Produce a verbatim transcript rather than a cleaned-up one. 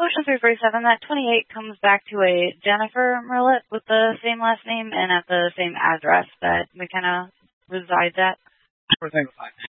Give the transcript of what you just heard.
Ocean three forty-seven, that twenty-eight comes back to a Jennifer Merlett with the same last name and at the same address that McKenna resides at. Sure thing, fine.